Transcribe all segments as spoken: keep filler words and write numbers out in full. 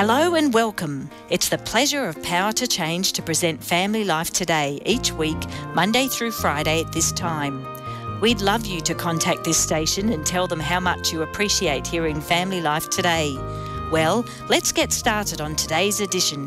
Hello and welcome. It's the pleasure of Power to Change to present Family Life Today each week, Monday through Friday at this time. We'd love you to contact this station and tell them how much you appreciate hearing Family Life Today. Well, let's get started on today's edition.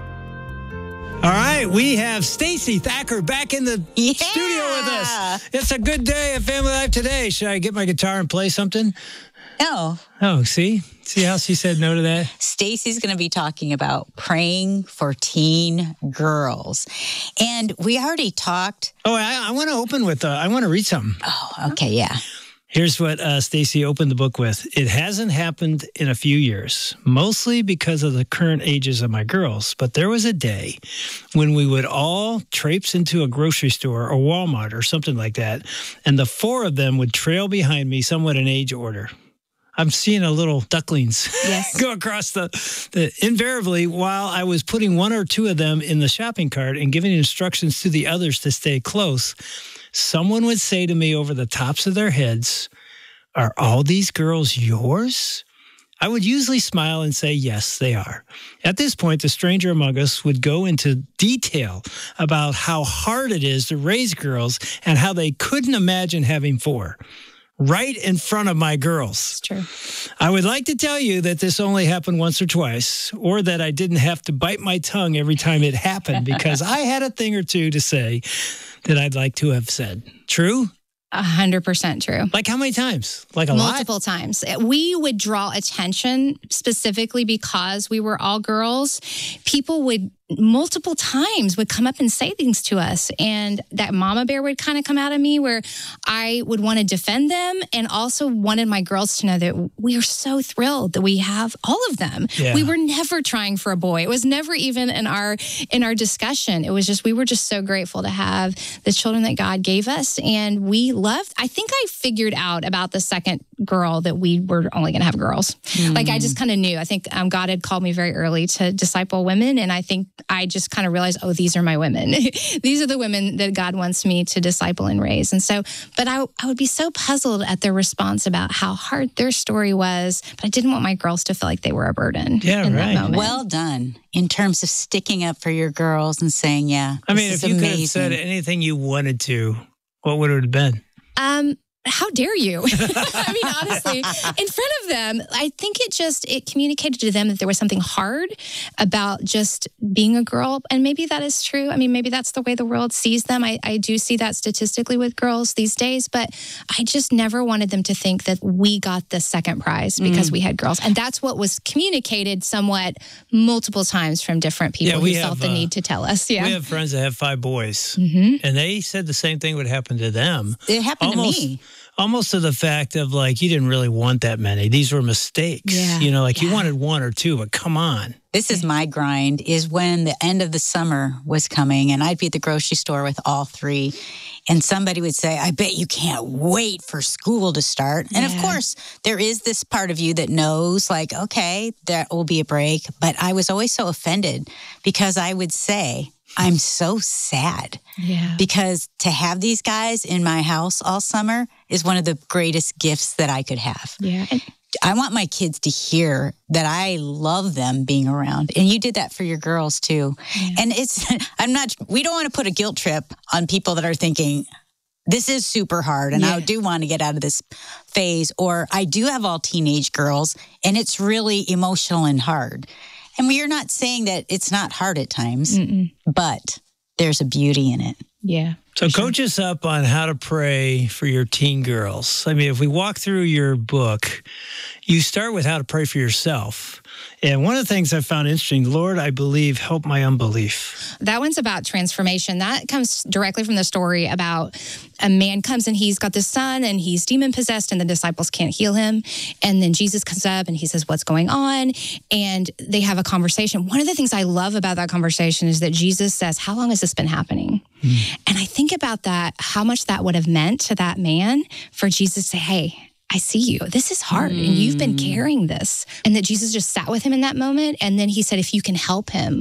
All right, we have Stacey Thacker back in the yeah. studio with us. It's a good day at Family Life Today. Should I get my guitar and play something? No. Oh, see? See how she said no to that? Stacey's going to be talking about praying for teen girls. And we already talked. Oh, I, I want to open with, uh, I want to read something. Oh, okay, yeah. Here's what uh, Stacey opened the book with. It hasn't happened in a few years, mostly because of the current ages of my girls. But there was a day when we would all traipse into a grocery store or Walmart or something like that, and the four of them would trail behind me somewhat in age order. I'm seeing a little ducklings yes. go across the, the, invariably, while I was putting one or two of them in the shopping cart and giving instructions to the others to stay close, someone would say to me over the tops of their heads, "Are all these girls yours?" I would usually smile and say, "Yes, they are." At this point, the stranger among us would go into detail about how hard it is to raise girls and how they couldn't imagine having four. Right in front of my girls. It's true. I would like to tell you that this only happened once or twice, or that I didn't have to bite my tongue every time it happened because I had a thing or two to say that I'd like to have said. True? A hundred percent true. Like how many times? Like a Multiple lot? times. We would draw attention specifically because we were all girls. People would multiple times would come up and say things to us. And that mama bear would kind of come out of me where I would want to defend them and also wanted my girls to know that we are so thrilled that we have all of them. Yeah. We were never trying for a boy. It was never even in our in our discussion. It was just, we were just so grateful to have the children that God gave us. And we loved, I think I figured out about the second girl that we were only going to have girls. Mm. Like I just kind of knew. I think um, God had called me very early to disciple women. And I think I just kind of realized, oh, these are my women. These are the women that God wants me to disciple and raise. And so, but I, I would be so puzzled at their response about how hard their story was, but I didn't want my girls to feel like they were a burden. Yeah, in right. That moment. Well done in terms of sticking up for your girls and saying, yeah, I mean, this if is you amazing. could have said anything you wanted to, what would it have been? Um, how dare you? I mean, honestly, in front of them, I think it just, it communicated to them that there was something hard about just being a girl. And maybe that is true. I mean, maybe that's the way the world sees them. I, I do see that statistically with girls these days, but I just never wanted them to think that we got the second prize because mm. we had girls. And that's what was communicated somewhat multiple times from different people yeah, who have, felt the uh, need to tell us. Yeah. We have friends that have five boys, mm-hmm. and they said the same thing would happen to them. It happened Almost, to me. Almost to the fact of like, you didn't really want that many. These were mistakes. Yeah. You know, like yeah. you wanted one or two, but come on. This is my grind, is when the end of the summer was coming and I'd be at the grocery store with all three and somebody would say, "I bet you can't wait for school to start." And yeah. of course, there is this part of you that knows like, okay, there will be a break. But I was always so offended because I would say, I'm so sad. Yeah. Because to have these guys in my house all summer is one of the greatest gifts that I could have. Yeah. I want my kids to hear that I love them being around. And you did that for your girls too. Yeah. And it's, I'm not, we don't want to put a guilt trip on people that are thinking, this is super hard and yeah. I do want to get out of this phase. Or I do have all teenage girls and it's really emotional and hard. And we're not saying that it's not hard at times, Mm-mm. but there's a beauty in it. Yeah. So coach us up on how to pray for your teen girls. I mean, if we walk through your book, you start with how to pray for yourself. And one of the things I found interesting, Lord, I believe, help my unbelief. That one's about transformation. That comes directly from the story about a man comes and he's got this son and he's demon possessed and the disciples can't heal him. And then Jesus comes up and he says, "What's going on?" And they have a conversation. One of the things I love about that conversation is that Jesus says, "How long has this been happening?" Mm. And I think about that, how much that would have meant to that man for Jesus to say, "Hey, I see you. This is hard mm. and you've been carrying this." And that Jesus just sat with him in that moment. And then he said, "If you can help him,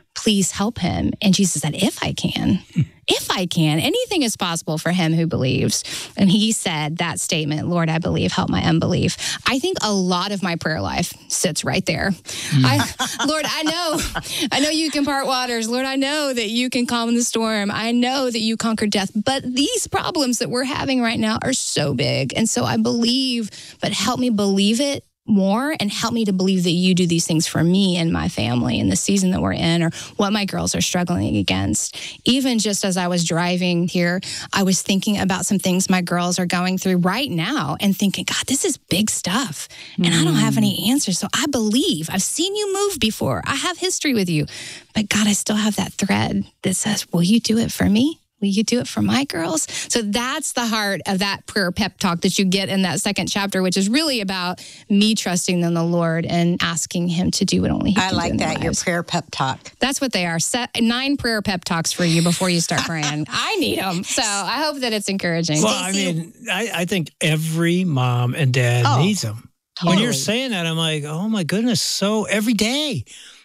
please help him. And Jesus said, if I can, if I can, anything is possible for him who believes. And he said that statement, Lord, I believe, help my unbelief. I think a lot of my prayer life sits right there. Mm. I, Lord, I know, I know you can part waters. Lord, I know that you can calm the storm. I know that you conquered death, but these problems that we're having right now are so big. And so I believe, but help me believe it more and help me to believe that you do these things for me and my family in the season that we're in or what my girls are struggling against. Even just as I was driving here, I was thinking about some things my girls are going through right now and thinking, God, this is big stuff. And mm. I don't have any answers. So I believe I've seen you move before. I have history with you. But God, I still have that thread that says, will you do it for me? Will you do it for my girls? So that's the heart of that prayer pep talk that you get in that second chapter, which is really about me trusting in the Lord and asking him to do what only he I can like do in their that, your lives. prayer pep talk. That's what they are. Set nine prayer pep talks for you before you start praying. I need them. So I hope that it's encouraging. Well, I mean, I, I think every mom and dad oh, needs them. Totally. When you're saying that, I'm like, oh my goodness. So every day.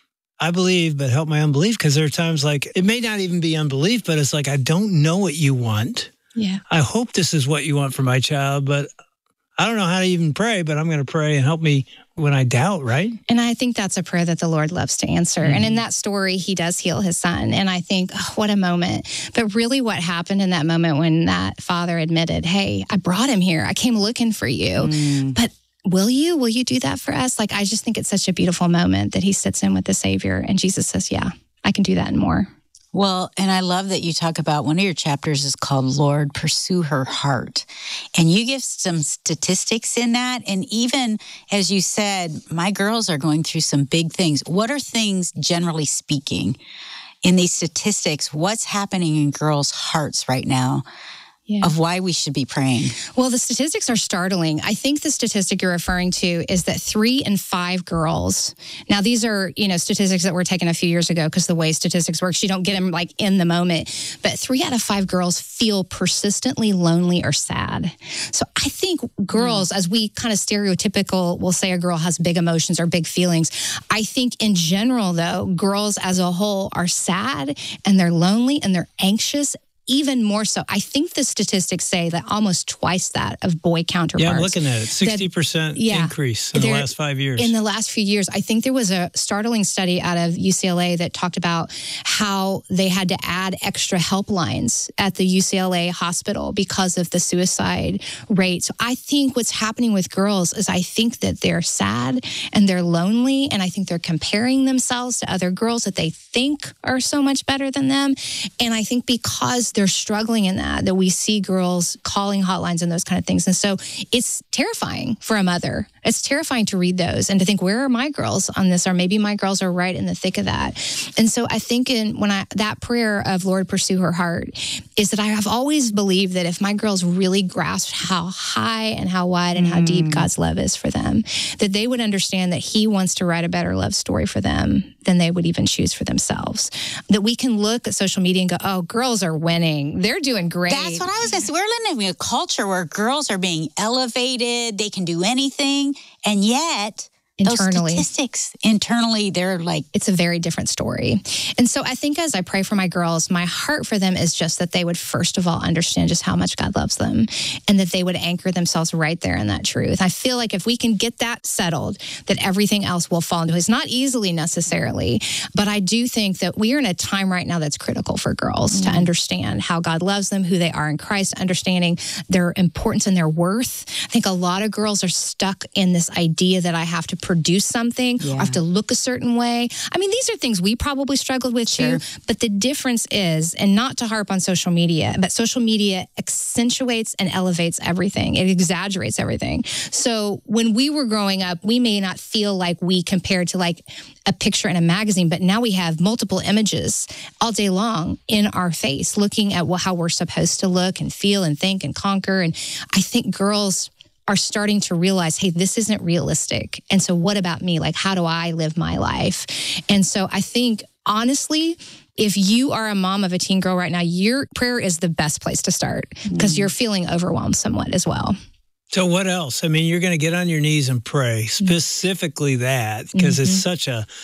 I believe, but help my unbelief, because there are times like, it may not even be unbelief, but it's like, I don't know what you want. Yeah. I hope this is what you want for my child, but I don't know how to even pray, but I'm going to pray and help me when I doubt, right? And I think that's a prayer that the Lord loves to answer. Mm-hmm. And in that story, he does heal his son. And I think, oh, what a moment. But really what happened in that moment when that father admitted, hey, I brought him here. I came looking for you. Mm. But Will you? Will you do that for us? Like, I just think it's such a beautiful moment that he sits in with the Savior and Jesus says, yeah, I can do that and more. Well, and I love that you talk about one of your chapters is called Lord, Pursue Her Heart. And you give some statistics in that. And even as you said, my girls are going through some big things. What are things, generally speaking, in these statistics? What's happening in girls' hearts right now? Yeah. Of why we should be praying? Well, the statistics are startling. I think the statistic you're referring to is that three in five girls, now these are, you know, statistics that were taken a few years ago because the way statistics works, you don't get them like in the moment, but three out of five girls feel persistently lonely or sad. So I think girls, mm. as we kind of stereotypical, will say a girl has big emotions or big feelings. I think in general, though, girls as a whole are sad and they're lonely and they're anxious. Even more so, I think the statistics say that almost twice that of boy counterparts. Yeah, I'm looking at it. sixty percent that, yeah, increase in the last five years. In the last few years, I think there was a startling study out of U C L A that talked about how they had to add extra helplines at the U C L A hospital because of the suicide rate. So I think what's happening with girls is I think that they're sad and they're lonely, and I think they're comparing themselves to other girls that they think are so much better than them. And I think because they're struggling in that, that we see girls calling hotlines and those kind of things. And so it's terrifying for a mother. It's terrifying to read those and to think, where are my girls on this? Or maybe my girls are right in the thick of that. And so I think in when I that prayer of Lord, pursue her heart is that I have always believed that if my girls really grasped how high and how wide and how mm. deep God's love is for them, that they would understand that he wants to write a better love story for them than they would even choose for themselves. That we can look at social media and go, oh, girls are winning. They're doing great. That's what I was going to say. We're living in a culture where girls are being elevated. They can do anything. And yet, internally, those statistics, internally, they're like... It's a very different story. And so I think as I pray for my girls, my heart for them is just that they would first of all understand just how much God loves them and that they would anchor themselves right there in that truth. I feel like if we can get that settled, that everything else will fall into place. Not easily necessarily, but I do think that we are in a time right now that's critical for girls mm-hmm. to understand how God loves them, who they are in Christ, understanding their importance and their worth. I think a lot of girls are stuck in this idea that I have to produce something yeah. or have to look a certain way. I mean, these are things we probably struggled with sure. too, but the difference is, and not to harp on social media, but social media accentuates and elevates everything. It exaggerates everything. So when we were growing up, we may not feel like we compared to like a picture in a magazine, but now we have multiple images all day long in our face, looking at how we're supposed to look and feel and think and conquer. And I think girls are starting to realize, hey, this isn't realistic. And so what about me? Like, how do I live my life? And so I think, honestly, if you are a mom of a teen girl right now, your prayer is the best place to start because mm. you're feeling overwhelmed somewhat as well. So what else? I mean, you're going to get on your knees and pray, specifically that, because mm-hmm. it's such a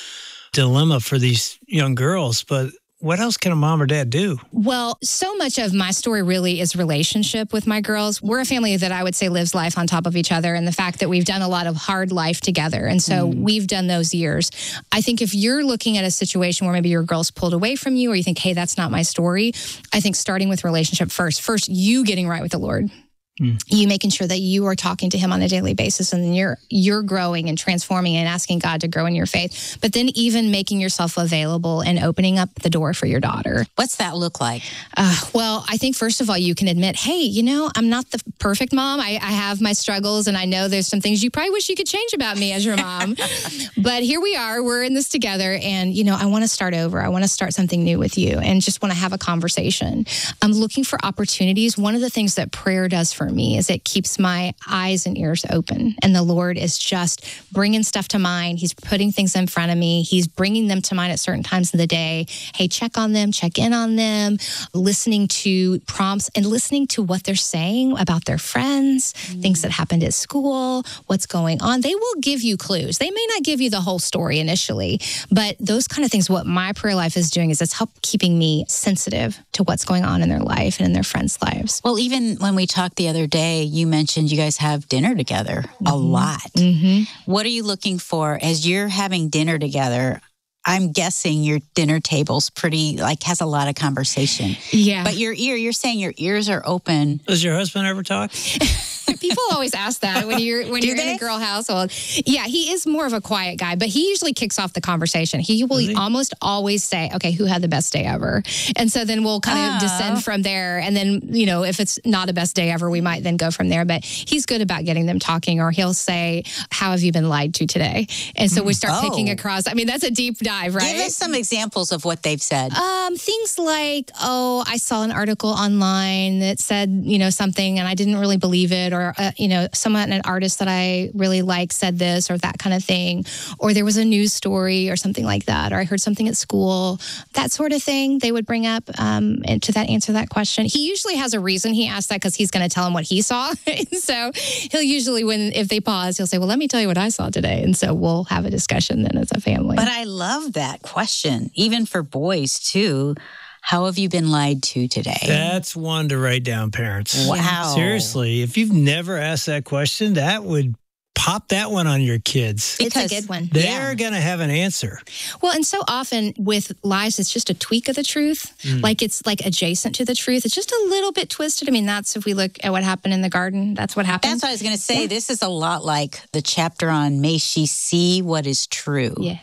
dilemma for these young girls, but what else can a mom or dad do? Well, so much of my story really is relationship with my girls. We're a family that I would say lives life on top of each other, and the fact that we've done a lot of hard life together. And so mm. we've done those years. I think if you're looking at a situation where maybe your girl's pulled away from you, or you think, hey, that's not my story, I think starting with relationship first. First, you getting right with the Lord. Mm. You making sure that you are talking to him on a daily basis, and then you're you're growing and transforming and asking God to grow in your faith. But then even making yourself available and opening up the door for your daughter. What's that look like? Uh, well, I think first of all, you can admit, hey, you know, I'm not the perfect mom. I, I have my struggles, and I know there's some things you probably wish you could change about me as your mom. But here we are. We're in this together, and, you know, I want to start over. I want to start something new with you and just want to have a conversation. I'm looking for opportunities. One of the things that prayer does for me is it keeps my eyes and ears open, and the Lord is just bringing stuff to mind. He's putting things in front of me. He's bringing them to mind at certain times of the day. Hey, check on them, check in on them, listening to prompts and listening to what they're saying about their friends, mm. things that happened at school, what's going on. They will give you clues. They may not give you the whole story initially, but those kind of things, what my prayer life is doing is it's help keeping me sensitive to what's going on in their life and in their friends' lives. Well, even when we talked the other day, you mentioned you guys have dinner together a mm-hmm. lot. Mm-hmm. What are you looking for as you're having dinner together? I'm guessing your dinner table's pretty, like, has a lot of conversation. Yeah. But your ear, you're saying your ears are open. Does your husband ever talk? People always ask that when you're when Do you're they? in a girl household. Yeah, he is more of a quiet guy, but he usually kicks off the conversation. He will he? almost always say, okay, who had the best day ever? And so then we'll kind of Oh. descend from there. And then, you know, if it's not a best day ever, we might then go from there. But he's good about getting them talking, or he'll say, how have you been lied to today? And so we start Oh. picking across. I mean, that's a deep dive, right? Give us some examples of what they've said. Um, things like, oh, I saw an article online that said, you know, something and I didn't really believe it, or, uh, you know, someone, an artist that I really like said this, or that kind of thing. Or there was a news story or something like that, or I heard something at school, that sort of thing they would bring up um, and to that answer that question. He usually has a reason he asked that, because he's going to tell him what he saw. So he'll usually, when if they pause, he'll say, well, let me tell you what I saw today. And so we'll have a discussion then as a family. But I love that question, even for boys too. How have you been lied to today? That's one to write down, parents. Wow. Seriously, if you've never asked that question, that would pop that one on your kids. it's a because- good one. They're Yeah. going to have an answer. Well, and so often with lies, it's just a tweak of the truth. Mm. Like it's like adjacent to the truth. It's just a little bit twisted. I mean, that's if we look at what happened in the garden, that's what happened. That's what I was going to say. This is a lot like the chapter on may she see what is true. Yeah.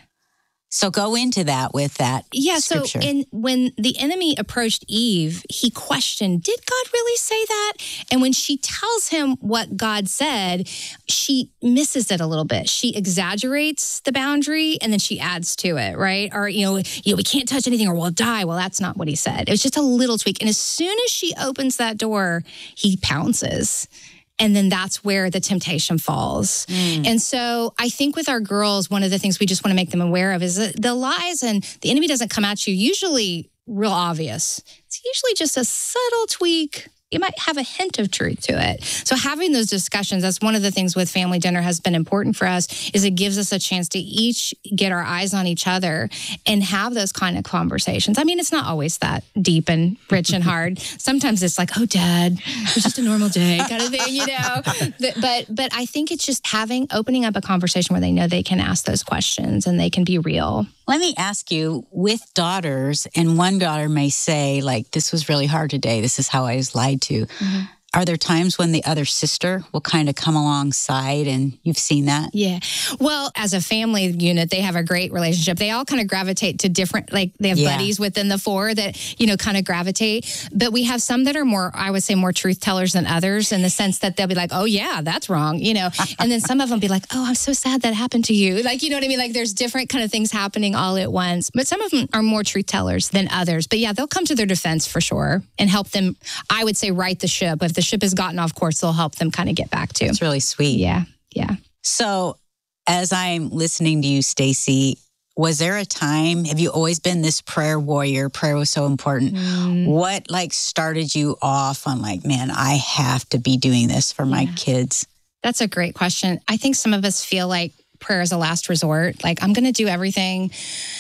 So go into that with that Yeah, scripture. so in, when the enemy approached Eve, he questioned, did God really say that? And when she tells him what God said, she misses it a little bit. She exaggerates the boundary and then she adds to it, right? Or, you know, you know, we can't touch anything or we'll die. Well, that's not what he said. It was just a little tweak. And as soon as she opens that door, he pounces. And then that's where the temptation falls. Mm. And so I think with our girls, one of the things we just want to make them aware of is that the lies and the enemy doesn't come at you usually real obvious. It's usually just a subtle tweak. You might have a hint of truth to it. So having those discussions, that's one of the things with family dinner has been important for us, is it gives us a chance to each get our eyes on each other and have those kind of conversations. I mean, it's not always that deep and rich and hard. Sometimes it's like, oh, Dad, it was just a normal day kind of thing, you know? But but I think it's just having, opening up a conversation where they know they can ask those questions and they can be real. Let me ask you, with daughters, and one daughter may say, like, this was really hard today. This is how I was lied to. Mm-hmm. Are there times when the other sister will kind of come alongside, and you've seen that? Yeah. Well, as a family unit, they have a great relationship. They all kind of gravitate to different, like they have Yeah. buddies within the four that, you know, kind of gravitate. But we have some that are more, I would say, more truth tellers than others, in the sense that they'll be like, oh, yeah, that's wrong, you know. And then some of them be like, oh, I'm so sad that happened to you. Like, you know what I mean? Like there's different kind of things happening all at once. But some of them are more truth tellers than others. But yeah, they'll come to their defense for sure and help them, I would say, right the ship. If the ship has gotten off course, they'll help them kind of get back to. It's really sweet. Yeah, yeah. So as I'm listening to you, Stacy, was there a time, have you always been this prayer warrior? Prayer was so important. Mm. What like started you off on like, man, I have to be doing this for my Yeah. kids? That's a great question. I think some of us feel like prayer as a last resort. Like, I'm going to do everything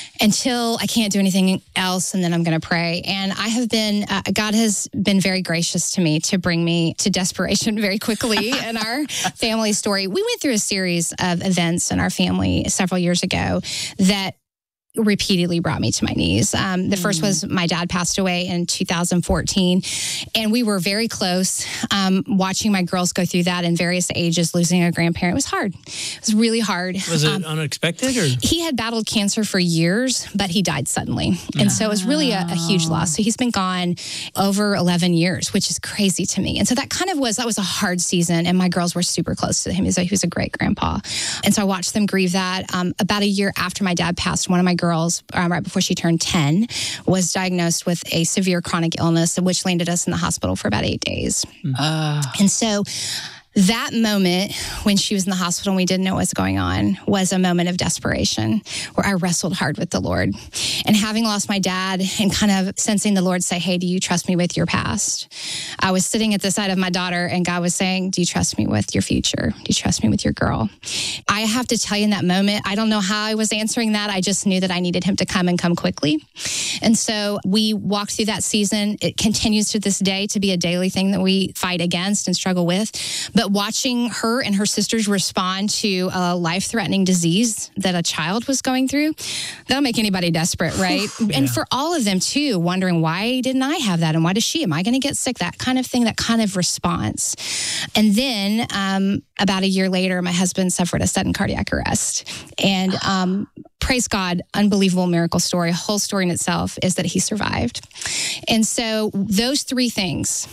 until I can't do anything else, and then I'm going to pray. And I have been, uh, God has been very gracious to me to bring me to desperation very quickly in our family story. We went through a series of events in our family several years ago that repeatedly brought me to my knees. Um, the mm. first was my dad passed away in two thousand fourteen, and we were very close. Um, watching my girls go through that in various ages, losing a grandparent was hard. It was really hard. Was it um, unexpected? Or? He had battled cancer for years, but he died suddenly. And so it was really a, a huge loss. So he's been gone over eleven years, which is crazy to me. And so that kind of was, that was a hard season. And my girls were super close to him. He was a, he was a great grandpa. And so I watched them grieve that. Um, about a year after my dad passed, one of my girls, um, right before she turned ten, was diagnosed with a severe chronic illness, which landed us in the hospital for about eight days. Uh. And so that moment when she was in the hospital and we didn't know what was going on was a moment of desperation where I wrestled hard with the Lord. And having lost my dad and kind of sensing the Lord say, hey, do you trust me with your past? I was sitting at the side of my daughter and God was saying, do you trust me with your future? Do you trust me with your girl? I have to tell you in that moment, I don't know how I was answering that. I just knew that I needed him to come and come quickly. And so we walked through that season. It continues to this day to be a daily thing that we fight against and struggle with. But watching her and her sisters respond to a life-threatening disease that a child was going through, that'll make anybody desperate, right? Yeah. And for all of them too, wondering, why didn't I have that? And why does she? Am I going to get sick? That kind of thing, that kind of response. And then um, about a year later, my husband suffered a sudden cardiac arrest. And um, praise God, unbelievable miracle story. A whole story in itself is that he survived. And so those three things,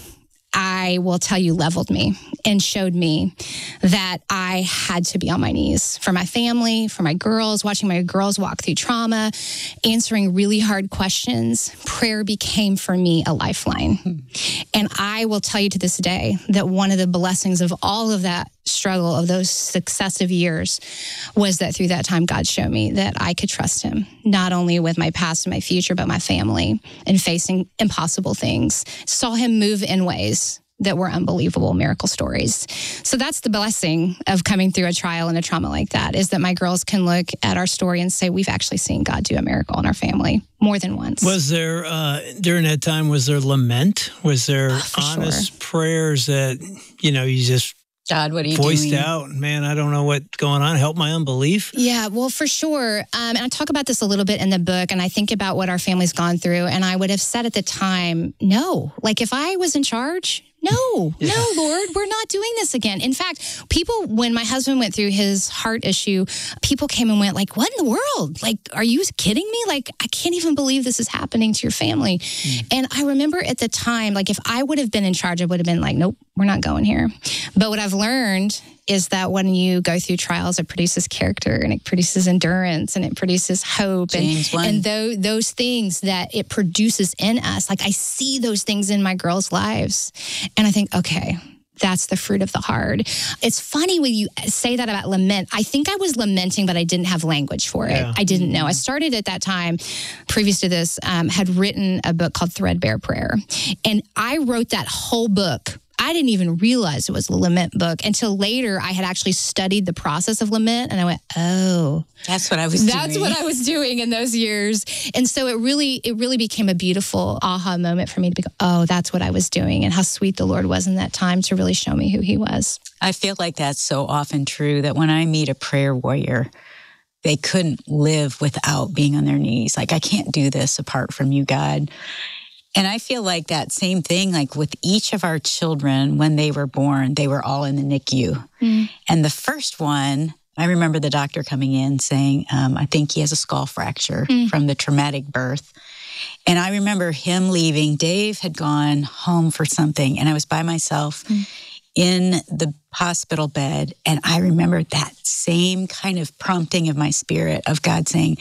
I will tell you, leveled me and showed me that I had to be on my knees for my family, for my girls, watching my girls walk through trauma, answering really hard questions. Prayer became for me a lifeline. Hmm. And I will tell you to this day that one of the blessings of all of that struggle of those successive years was that through that time, God showed me that I could trust him, not only with my past and my future, but my family and facing impossible things. Saw him move in ways that were unbelievable miracle stories. So that's the blessing of coming through a trial and a trauma like that, is that my girls can look at our story and say, we've actually seen God do a miracle in our family more than once. Was there, uh, during that time, was there lament? Was there oh, honest sure. prayers that, you know, you just God, what are you voiced doing? out, man, I don't know what's going on. Help my unbelief. Yeah, well, for sure. Um, and I talk about this a little bit in the book, and I think about what our family's gone through. And I would have said at the time, no, like if I was in charge, no, yeah. no, Lord, we're not doing this again. In fact, people, when my husband went through his heart issue, people came and went like, what in the world? Like, are you kidding me? Like, I can't even believe this is happening to your family. Mm. And I remember at the time, like if I would have been in charge, I would have been like, nope, we're not going here. But what I've learned is that when you go through trials, it produces character and it produces endurance and it produces hope. James and and those, those things that it produces in us. Like I see those things in my girls' lives. And I think, okay, that's the fruit of the heart. It's funny when you say that about lament. I think I was lamenting, but I didn't have language for it. Yeah. I didn't know. I started at that time, previous to this, um, had written a book called Threadbare Prayer. And I wrote that whole book. I didn't even realize it was a lament book until later I had actually studied the process of lament. And I went, oh, that's what I was that's doing. what I was doing in those years. And so it really, it really became a beautiful aha moment for me to be, oh, that's what I was doing, and how sweet the Lord was in that time to really show me who he was. I feel like that's so often true that when I meet a prayer warrior, they couldn't live without being on their knees. Like, I can't do this apart from you, God. And I feel like that same thing, like with each of our children, when they were born, they were all in the N I C U. Mm. And the first one, I remember the doctor coming in saying, um, I think he has a skull fracture mm. from the traumatic birth. And I remember him leaving. Dave had gone home for something, and I was by myself mm. in the hospital bed. And I remember that same kind of prompting of my spirit of God saying,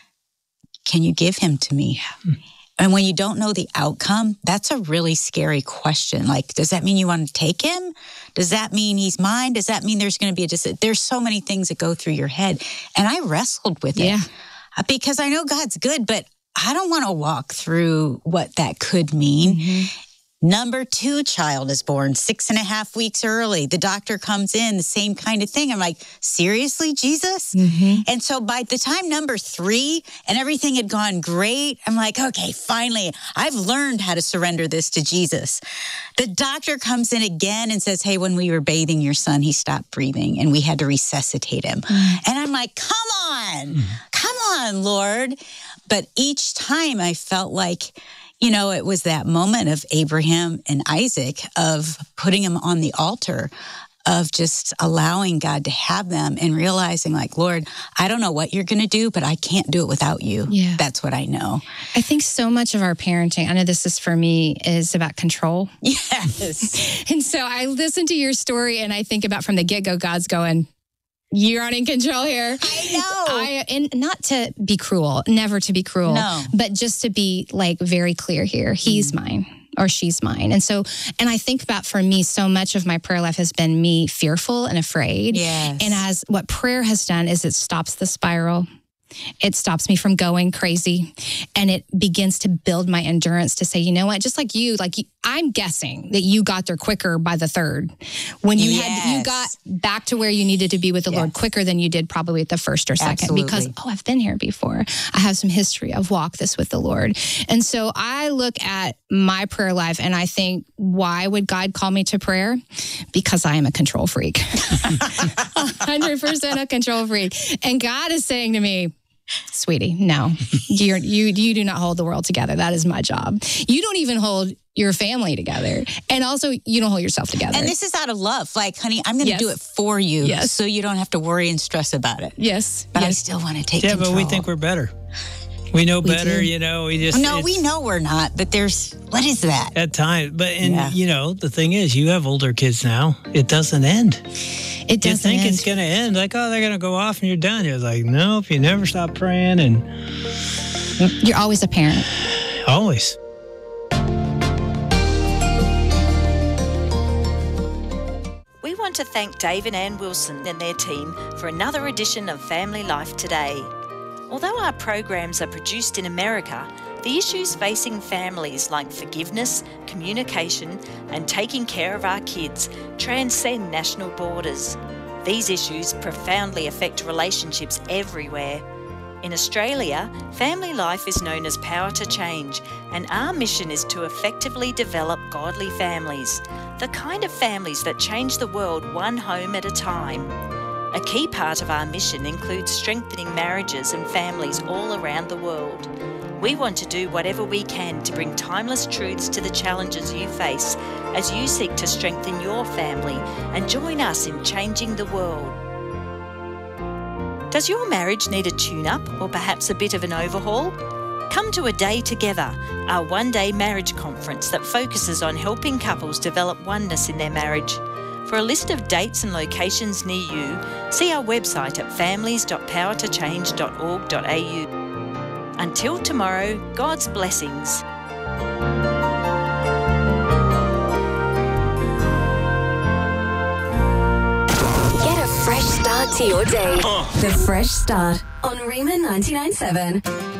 can you give him to me? Mm. And when you don't know the outcome, that's a really scary question. Like, does that mean you want to take him? Does that mean he's mine? Does that mean there's going to be a decision? There's so many things that go through your head. And I wrestled with yeah. it because I know God's good, but I don't want to walk through what that could mean. Mm-hmm. Number two child is born six and a half weeks early. The doctor comes in, the same kind of thing. I'm like, seriously, Jesus? Mm-hmm. And so by the time number three and everything had gone great, I'm like, okay, finally, I've learned how to surrender this to Jesus. The doctor comes in again and says, hey, when we were bathing your son, he stopped breathing and we had to resuscitate him. Mm-hmm. And I'm like, come on, mm-hmm. come on, Lord. But each time I felt like, you know, it was that moment of Abraham and Isaac, of putting them on the altar, of just allowing God to have them and realizing, like, Lord, I don't know what you're going to do, but I can't do it without you. Yeah. That's what I know. I think so much of our parenting, I know this is for me, is about control. Yes. And so I listen to your story and I think about from the get-go, God's going, you're not in control here. I know. I, and not to be cruel, never to be cruel, no. but just to be like very clear here. He's mm. mine or she's mine. And so, and I think about for me, so much of my prayer life has been me fearful and afraid. Yes. And as what prayer has done is it stops the spiral. It stops me from going crazy, and it begins to build my endurance to say, you know what, just like you, like I'm guessing that you got there quicker by the third when you yes. had, you got back to where you needed to be with the yes. Lord quicker than you did probably at the first or second. Absolutely. Because, oh, I've been here before. I have some history. I've walked this with the Lord. And so I look at my prayer life and I think, why would God call me to prayer? Because I am a control freak. one hundred percent a control freak. And God is saying to me, sweetie, no, You're, you you do not hold the world together. That is my job. You don't even hold your family together. And also, you don't hold yourself together. And this is out of love. Like, honey, I'm going to yes. do it for you yes. so you don't have to worry and stress about it. Yes. But yes. I still want to take yeah, control. Yeah, but we think we're better. We know we better, do. you know. We just No, we know we're not, but there's, what is that? At times. But, and, yeah. you know, the thing is, you have older kids now. It doesn't end. It doesn't You think end. it's going to end. Like, oh, they're going to go off and you're done. You're like, no, if you never stop praying and... You're always a parent. Always. We want to thank Dave and Ann Wilson and their team for another edition of Family Life Today. Although our programs are produced in America, the issues facing families like forgiveness, communication, and taking care of our kids transcend national borders. These issues profoundly affect relationships everywhere. In Australia, Family Life is known as Power to Change, and our mission is to effectively develop godly families, the kind of families that change the world one home at a time. A key part of our mission includes strengthening marriages and families all around the world. We want to do whatever we can to bring timeless truths to the challenges you face as you seek to strengthen your family and join us in changing the world. Does your marriage need a tune-up or perhaps a bit of an overhaul? Come to A Day Together, our one-day marriage conference that focuses on helping couples develop oneness in their marriage. For a list of dates and locations near you, see our website at families dot power to change dot org dot a u. Until tomorrow, God's blessings. Get a fresh start to your day. Uh. The Fresh Start on Rhema ninety-nine point seven.